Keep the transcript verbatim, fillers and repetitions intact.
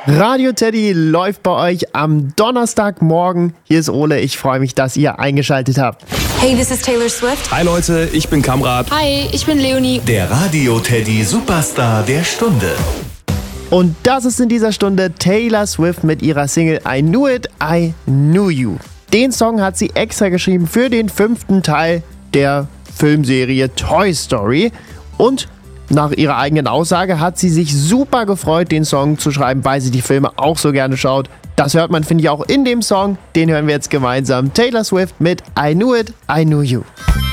Radio Teddy läuft bei euch am Donnerstagmorgen. Hier ist Ole, ich freue mich, dass ihr eingeschaltet habt. Hey, this is Taylor Swift. Hi Leute, ich bin Kamrat. Hi, ich bin Leonie. Der Radio Teddy Superstar der Stunde. Und das ist in dieser Stunde Taylor Swift mit ihrer Single I Knew It, I Knew You. Den Song hat sie extra geschrieben für den fünften Teil der Filmserie Toy Story. Und nach ihrer eigenen Aussage hat sie sich super gefreut, den Song zu schreiben, weil sie die Filme auch so gerne schaut. Das hört man, finde ich, auch in dem Song. Den hören wir jetzt gemeinsam. Taylor Swift mit I Knew It, I Knew You.